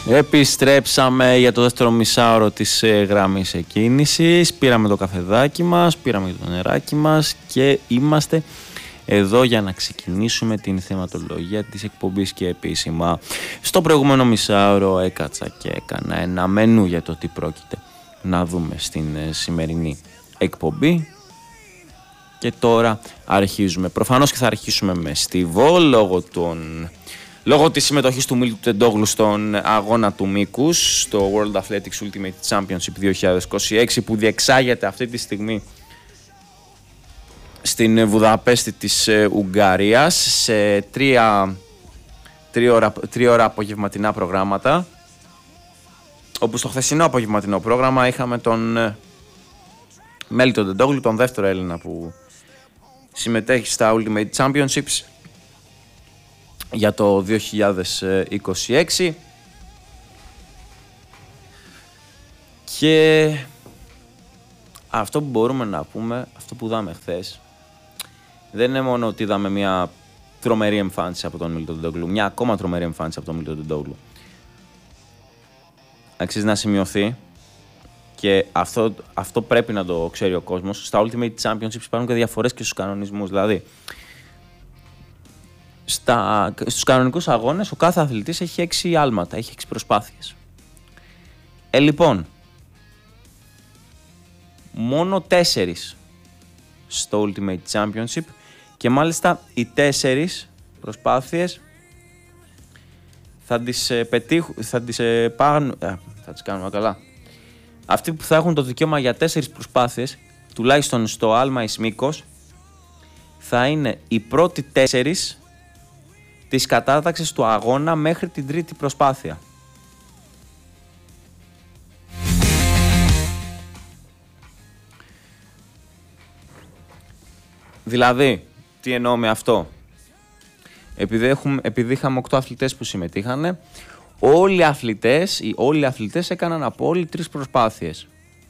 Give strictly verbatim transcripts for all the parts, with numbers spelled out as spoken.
Επιστρέψαμε για το δεύτερο μισάωρο της ε, γραμμής εκκίνησης. Πήραμε το καφεδάκι μας, πήραμε το νεράκι μας και είμαστε εδώ για να ξεκινήσουμε την θεματολογία της εκπομπής και επίσημα. Στο προηγούμενο μισάωρο έκατσα και έκανα ένα μενού για το τι πρόκειται να δούμε στην ε, σημερινή εκπομπή. Και τώρα αρχίζουμε. Προφανώς και θα αρχίσουμε με στίβο λόγω των... Λόγω της συμμετοχής του Μίλτου Τεντόγλου στον αγώνα του μήκους, στο World Athletics Ultimate Championship δύο χιλιάδες είκοσι έξι, που διεξάγεται αυτή τη στιγμή στην Βουδαπέστη της Ουγγαρίας σε τρία, τρία, ώρα, τρία ώρα απογευματινά προγράμματα, όπου στο χθεσινό απογευματινό πρόγραμμα είχαμε τον Μίλτο Τεντόγλου, τον δεύτερο Έλληνα που συμμετέχει στα Ultimate Championships για το δύο χιλιάδες είκοσι έξι, και αυτό που μπορούμε να πούμε, αυτό που είδαμε χθες, δεν είναι μόνο ότι είδαμε μια τρομερή εμφάνιση από τον Μίλτο Τεντόγλου, μια ακόμα τρομερή εμφάνιση από τον Μίλτο Τεντόγλου. Αξίζει να σημειωθεί και αυτό, αυτό πρέπει να το ξέρει ο κόσμος. Στα Ultimate Championships υπάρχουν και διαφορές και στους κανονισμούς, δηλαδή Στα, στους κανονικούς αγώνες ο κάθε αθλητής έχει έξι άλματα, έχει έξι προσπάθειες. Ε, λοιπόν, μόνο τέσσερις στο Ultimate Championship, και μάλιστα οι τέσσερις προσπάθειες θα τις ε, πετύχουν, θα τις ε, πάγουν, ε, θα τις κάνουμε καλά. Αυτοί που θα έχουν το δικαίωμα για τέσσερις προσπάθειες, τουλάχιστον στο άλμα εις μήκος, θα είναι οι πρώτοι τέσσερις της κατάταξης του αγώνα μέχρι την τρίτη προσπάθεια. Δηλαδή, τι εννοώ με αυτό? Επειδή, έχουμε, επειδή είχαμε οκτώ αθλητές που συμμετείχανε, όλοι οι αθλητές, οι, όλοι οι αθλητές έκαναν από όλοι τρεις προσπάθειες.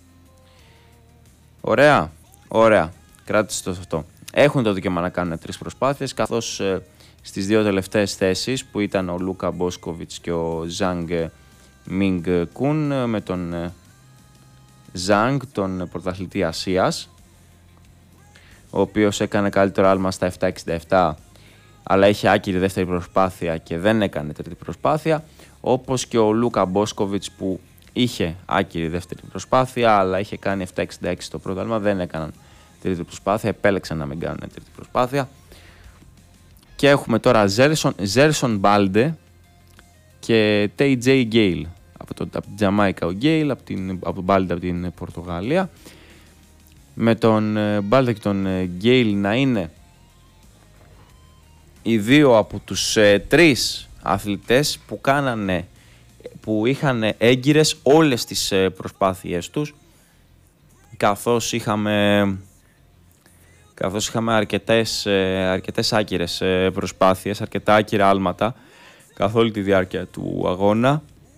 Ωραία, ωραία, κράτησε το αυτό. Έχουν το δικαίωμα να κάνουν τρεις προσπάθειες, καθώς ε, στις δύο τελευταίες θέσεις που ήταν ο Λούκα Μπόσκοβιτς και ο Ζανγκ Μινγκ Κουν, με τον Ζανγκ, τον πρωταθλητή Ασίας, ο οποίος έκανε καλύτερο άλμα στα επτά εξήντα επτά, αλλά είχε άκυρη δεύτερη προσπάθεια και δεν έκανε τρίτη προσπάθεια, όπως και ο Λούκα Μπόσκοβιτς που είχε άκυρη δεύτερη προσπάθεια, αλλά είχε κάνει επτά εξήντα έξι το πρώτο άλμα, δεν έκαναν τρίτη προσπάθεια, επέλεξαν να μην κάνουν τρίτη προσπάθεια. Και έχουμε τώρα Ζέρσον Μπάλντε και Τέι Τζέι Γκέιλ. Από, το, από την Τζαμάικα ο Γκέιλ, από, την, από τον Μπάλντε από την Πορτογαλία. Με τον Μπάλντε και τον Γκέιλ να είναι οι δύο από τους ε, τρεις αθλητές που, κάνανε, που είχαν έγκυρες όλες τις ε, προσπάθειές τους, καθώς είχαμε... καθώς είχαμε αρκετές, αρκετές άκυρες προσπάθειες, αρκετά άκυρα άλματα καθ' όλη τη διάρκεια του αγώνα,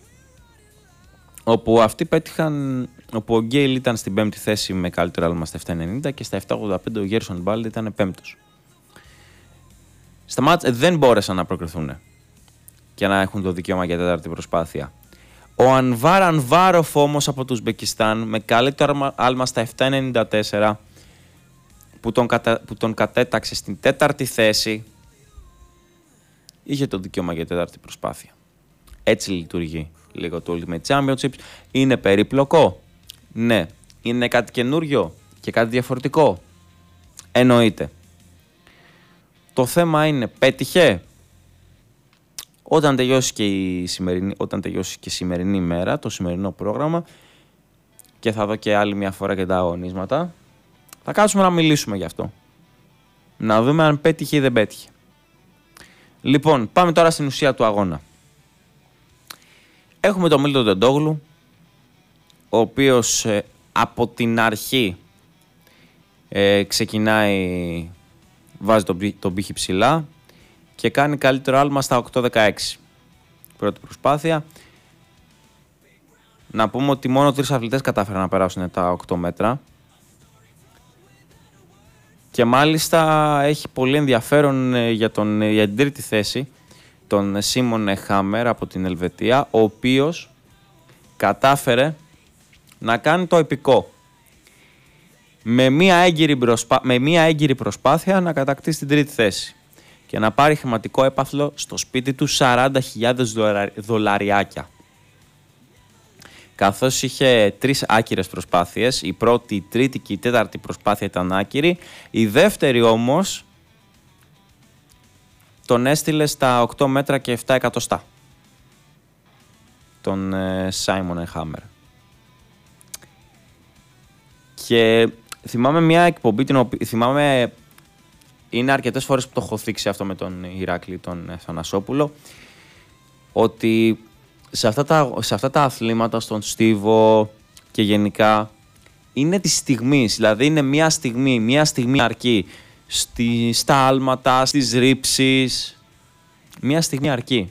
όπου αυτοί πέτυχαν, όπου ο Γκέιλ ήταν στην πέμπτη θέση με καλύτερο άλμα στα επτά ενενήντα και στα επτά ογδόντα πέντε ο Γέρσον Μπάλντε ήταν πέμπτος. Στα μάτς δεν μπόρεσαν να προκριθούν και να έχουν το δικαίωμα για τέταρτη προσπάθεια. Ο Ανβάρ Ανβάροφ όμως από το Ουσμπεκιστάν με καλύτερο άλμα στα επτά ενενήντα τέσσερα, Που τον, κατα... που τον κατέταξε στην τέταρτη θέση, είχε το δικαίωμα για τέταρτη προσπάθεια. Έτσι λειτουργεί λίγο το Ultimate Championships. Είναι περίπλοκο? Ναι. Είναι κάτι καινούριο και κάτι διαφορετικό? Εννοείται. Το θέμα είναι, πέτυχε? Όταν τελειώσει και η σημερινή, όταν τελειώσει και η σημερινή μέρα, το σημερινό πρόγραμμα, και θα δω και άλλη μια φορά και τα αγωνίσματα, θα κάτσουμε να μιλήσουμε γι' αυτό. Να δούμε αν πέτυχε ή δεν πέτυχε. Λοιπόν, πάμε τώρα στην ουσία του αγώνα. Έχουμε τον Μίλτο Τεντόγλου, ο οποίος ε, από την αρχή ε, ξεκινάει, βάζει τον, τον πύχη ψηλά και κάνει καλύτερο άλμα στα οκτώ δεκαέξι. Πρώτη προσπάθεια. Να πούμε ότι μόνο τρεις αθλητές κατάφεραν να περάσουν τα οκτώ μέτρα. Και μάλιστα έχει πολύ ενδιαφέρον για, τον, για την τρίτη θέση τον Σίμον Χάμερ από την Ελβετία, ο οποίος κατάφερε να κάνει το επικό. Με μία έγκυρη, προσπά... με μία έγκυρη προσπάθεια να κατακτήσει την τρίτη θέση και να πάρει χρηματικό έπαθλο στο σπίτι του σαράντα χιλιάδες δολαριάκια. Καθώς είχε τρεις άκυρες προσπάθειες, η πρώτη, η τρίτη και η τέταρτη προσπάθεια ήταν άκυρη, η δεύτερη όμως τον έστειλε στα οκτώ μέτρα και επτά εκατοστά, τον Σάιμον Χάμερ. Και θυμάμαι μια εκπομπή, την οποία, θυμάμαι, είναι αρκετές φορές που το έχω θίξει αυτό με τον Ηράκλη, τον Θανασόπουλο, ότι σε αυτά τα, σε αυτά τα αθλήματα, στον στίβο και γενικά, είναι τη στιγμής, δηλαδή είναι μια στιγμή, μια στιγμή αρκεί, στη, στα άλματα, στις ρήψεις, μια στιγμή αρκεί.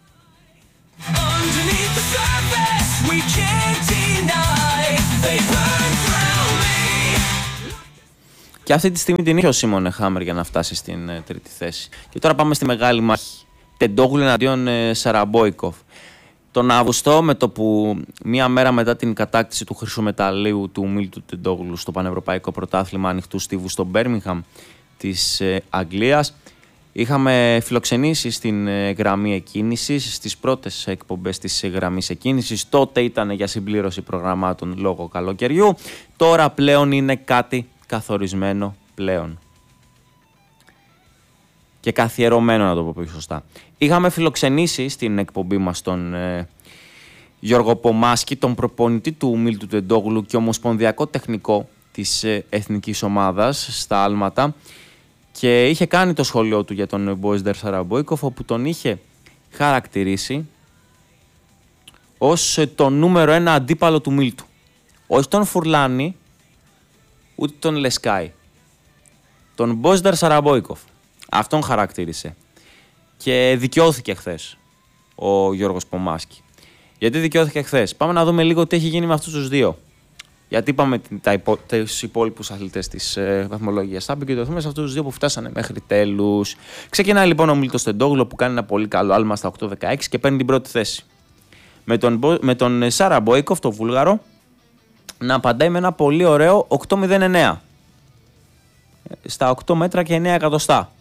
Και αυτή τη στιγμή την είχε ο Σίμον Χάμερ για να φτάσει στην ε, τρίτη θέση. Και τώρα πάμε στη μεγάλη μάχη. Τεντόγλου εναντίον ε, Σαραμπόικοφ. Τον Αύγουστο, με το που μία μέρα μετά την κατάκτηση του χρυσού μεταλλίου του Μίλτου Τεντόγλου στο Πανευρωπαϊκό Πρωτάθλημα Ανοιχτού Στίβου στο Μπέρμιγχαμ της ε, Αγγλίας, είχαμε φιλοξενήσει στην ε, γραμμή εκκίνησης, στις πρώτες εκπομπές της ε, γραμμής εκκίνησης. Τότε ήταν για συμπλήρωση προγραμμάτων λόγω καλοκαιριού. Τώρα πλέον είναι κάτι καθορισμένο πλέον. Και καθιερωμένο, να το πω πιο σωστά. Είχαμε φιλοξενήσει στην εκπομπή μας τον ε, Γιώργο Πομάσκη, τον προπονητή του Μίλτου Τεντόγλου και ομοσπονδιακό τεχνικό της ε, εθνικής ομάδας στα άλματα, και είχε κάνει το σχολείο του για τον Μπόισντερ Σαραμπόικοφ, όπου τον είχε χαρακτηρίσει ως ε, το νούμερο ένα αντίπαλο του Μίλτου. Όχι τον Φουρλάνη, ούτε τον Λεσκάι. Τον Μπόισντερ Σαραμπόικοφ. Αυτόν χαρακτήρισε. Και δικαιώθηκε χθες ο Γιώργος Πομάσκη. Γιατί δικαιώθηκε χθες? Πάμε να δούμε λίγο τι έχει γίνει με αυτούς τους δύο. Γιατί είπαμε τα υπο... τους υπόλοιπους αθλητές της ε, βαθμολογίας. Θα επικεντρωθούμε σε αυτούς τους δύο που φτάσανε μέχρι τέλους. Ξεκινάει λοιπόν ο Μίλτος Τεντόγλου, που κάνει ένα πολύ καλό άλμα στα οκτώ δεκαέξι και παίρνει την πρώτη θέση. Με τον, με τον Σαραμπόικοφ, το Βούλγαρο, να απαντάει με ένα πολύ ωραίο οκτώ μηδέν εννέα. Στα οκτώ μέτρα και εννέα εκατοστά.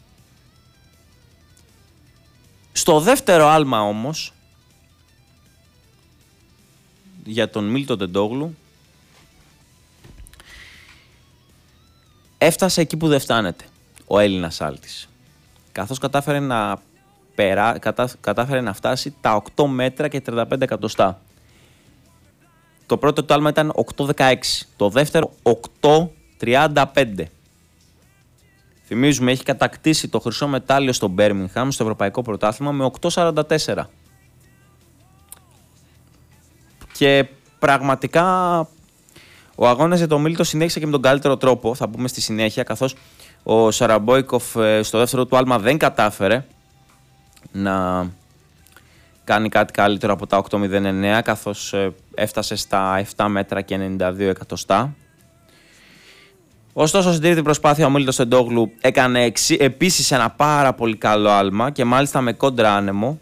Στο δεύτερο άλμα όμως, για τον Μίλτο Τεντόγλου, έφτασε εκεί που δεν φτάνεται ο Έλληνας άλτης. Καθώς κατάφερε να, περά, κατά, κατάφερε να φτάσει τα οκτώ μέτρα και τριάντα πέντε εκατοστά. Το πρώτο το άλμα ήταν οκτώ δεκαέξι, το δεύτερο οκτώ τριάντα πέντε. Θυμίζουμε, έχει κατακτήσει το χρυσό μετάλλιο στο Μπέρμιγχαμ, στο Ευρωπαϊκό Πρωτάθλημα, με οκτώ σαράντα τέσσερα. Και πραγματικά ο αγώνας για τον Μίλτο συνέχισε και με τον καλύτερο τρόπο, θα πούμε στη συνέχεια, καθώς ο Σαραμπόικοφ στο δεύτερο του άλμα δεν κατάφερε να κάνει κάτι καλύτερο από τα οκτώ μηδέν εννέα, καθώς έφτασε στα επτά μέτρα και ενενήντα δύο εκατοστά. Ωστόσο, στην τρίτη προσπάθεια ο Μίλτος Τεντόγλου έκανε εξι... επίσης ένα πάρα πολύ καλό άλμα, και μάλιστα με κόντρα άνεμο.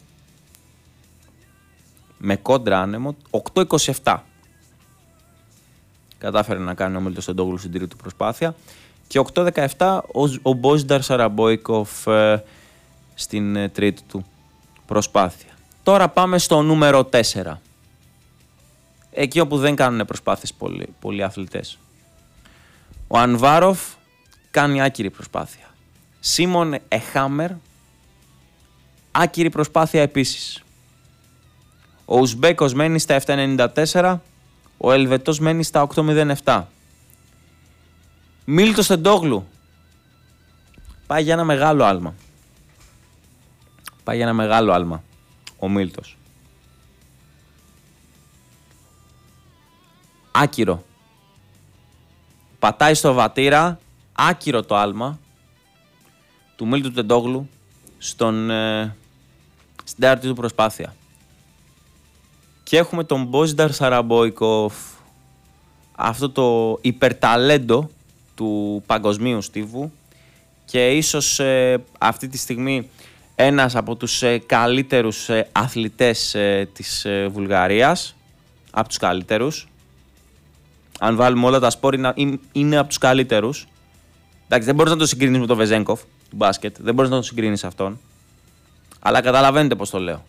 Με κόντρα άνεμο, οκτώ είκοσι επτά. Κατάφερε να κάνει ο Μίλτος Τεντόγλου στην τρίτη προσπάθεια. Και οκτώ δεκαεπτά ο, ο Μπόισντερ Σαραμπόικοφ ε, στην ε, τρίτη του προσπάθεια. Τώρα πάμε στο νούμερο τέσσερα. Εκεί όπου δεν κάνουν προσπάθειες πολλοί, πολλοί αθλητές. Ο Ανβάροφ κάνει άκυρη προσπάθεια. Σίμον Χάμερ, άκυρη προσπάθεια επίσης. Ο Ουσμπέκος μένει στα επτά ενενήντα τέσσερα, ο Ελβετός μένει στα οκτώ μηδέν επτά. Μίλτος Τεντόγλου πάει για ένα μεγάλο άλμα. Πάει για ένα μεγάλο άλμα ο Μίλτος. Άκυρο. Πατάει στο βατήρα, άκυρο το άλμα του Μίλτου Τεντόγλου στον, ε, στην τέταρτη του προσπάθεια. Και έχουμε τον Μπόισντερ Σαραμπόικοφ, αυτό το υπερταλέντο του παγκοσμίου στίβου, και ίσως ε, αυτή τη στιγμή ένας από τους ε, καλύτερους ε, αθλητές ε, της ε, Βουλγαρίας, από τους καλύτερους. Αν βάλουμε όλα τα σπορ, είναι, είναι από τους καλύτερους. Εντάξει, δεν μπορείς να το συγκρίνεις με τον Βεζένκοφ του μπάσκετ, δεν μπορείς να το συγκρίνεις αυτόν. Αλλά καταλαβαίνετε πώς το λέω.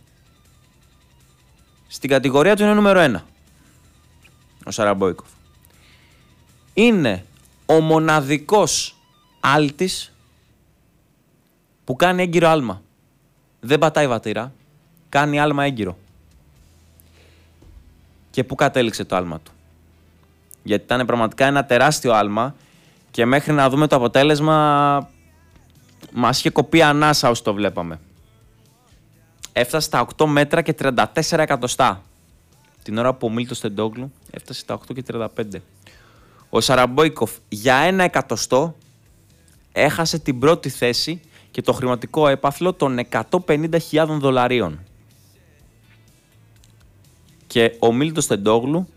Στην κατηγορία του είναι νούμερο ένα. Ο Σαραμπόικοφ. Είναι ο μοναδικός άλτης που κάνει έγκυρο άλμα. Δεν πατάει βατήρα, κάνει άλμα έγκυρο. Και πού κατέληξε το άλμα του? Γιατί ήταν πραγματικά ένα τεράστιο άλμα και μέχρι να δούμε το αποτέλεσμα μας είχε κοπεί ανάσα όσο το βλέπαμε. Έφτασε στα οκτώ μέτρα και τριάντα τέσσερα εκατοστά. Την ώρα που ο Μίλτος Τεντόγλου έφτασε στα οκτώ και τριάντα πέντε. Ο Σαραμπόικοφ για ένα εκατοστό έχασε την πρώτη θέση και το χρηματικό έπαθλο των εκατόν πενήντα χιλιάδων δολαρίων. Και ο Μίλτος Τεντόγλου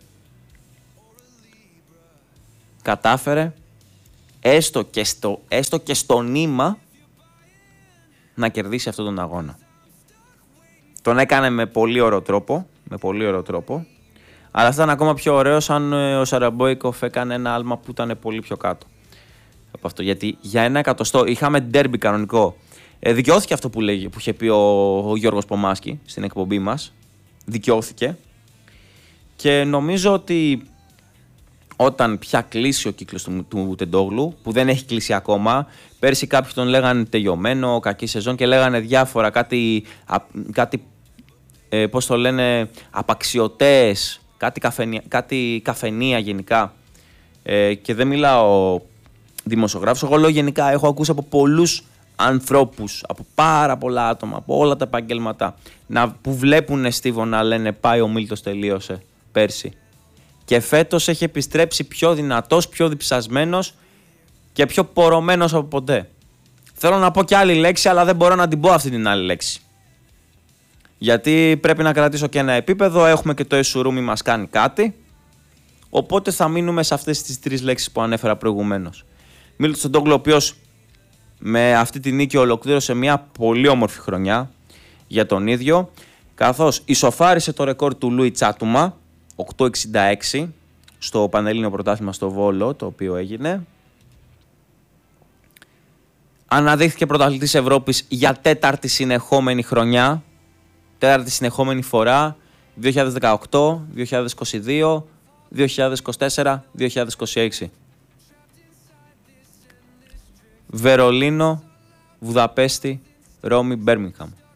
κατάφερε έστω και στο, έστω και στο νήμα να κερδίσει αυτόν τον αγώνα. Τον έκανε με πολύ ωραίο τρόπο, με πολύ ωραίο τρόπο, αλλά θα ήταν ακόμα πιο ωραίος αν ο Σαραμπόικοφ έκανε ένα άλμα που ήταν πολύ πιο κάτω από αυτό. Γιατί για ένα εκατοστό είχαμε ντέρμπι κανονικό. Ε, δικαιώθηκε αυτό που, λέγει, που είχε πει ο, ο Γιώργος Πομάσκι στην εκπομπή μας. Δικαιώθηκε. Και νομίζω ότι όταν πια κλείσει ο κύκλος του, του Τεντόγλου, που δεν έχει κλείσει ακόμα, πέρσι κάποιοι τον λέγανε τελειωμένο, κακή σεζόν και λέγανε διάφορα, κάτι, α, κάτι ε, πώς το λένε, απαξιωτές, κάτι καφενεία, κάτι καφενεία γενικά. Ε, και δεν μιλάω δημοσιογράφους, εγώ λέω γενικά, έχω ακούσει από πολλούς ανθρώπους, από πάρα πολλά άτομα, από όλα τα επαγγέλματα, να, που βλέπουν Στίβο να λένε πάει ο Μίλτος τελείωσε πέρσι. Και φέτος έχει επιστρέψει πιο δυνατός, πιο διψασμένος και πιο πορωμένος από ποτέ. Θέλω να πω και άλλη λέξη, αλλά δεν μπορώ να την πω αυτή την άλλη λέξη. Γιατί πρέπει να κρατήσω και ένα επίπεδο, έχουμε και το Εσουρούμι μας κάνει κάτι. Οπότε θα μείνουμε σε αυτές τις τρεις λέξεις που ανέφερα προηγουμένως. Μίλτος Τεντόγλου, ο οποίος με αυτή τη νίκη ολοκλήρωσε μια πολύ όμορφη χρονιά για τον ίδιο, καθώς ισοφάρισε το ρεκόρ του Λούι Τσάτουμα, οκτώ εξήντα έξι, στο Πανελλήνιο Πρωτάθλημα στο Βόλο, το οποίο έγινε. Αναδείχθηκε πρωταθλητής Ευρώπης για τέταρτη συνεχόμενη χρονιά, τέταρτη συνεχόμενη φορά, δύο χιλιάδες δεκαοκτώ, δύο χιλιάδες είκοσι δύο, δύο χιλιάδες είκοσι τέσσερα, δύο χιλιάδες είκοσι έξι. Βερολίνο, Βουδαπέστη, Ρώμη, Μπέρμιγχαμ.